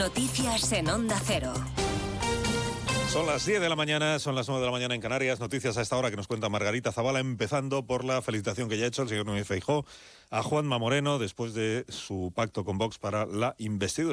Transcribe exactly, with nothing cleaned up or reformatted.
Noticias en Onda Cero. Son las diez de la mañana, son las nueve de la mañana en Canarias. Noticias a esta hora que nos cuenta Margarita Zavala, empezando por la felicitación que ya ha hecho el señor Núñez Feijóo a Juanma Moreno después de su pacto con Vox para la investidura.